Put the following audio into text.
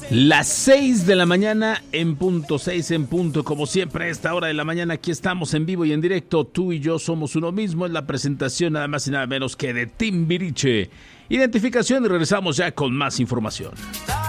Las 6 de la mañana en punto, 6 en punto, como siempre a esta hora de la mañana aquí estamos en vivo y en directo, tú y yo somos uno mismo, es la presentación nada más y nada menos que de Timbiriche. Identificación y regresamos ya con más información.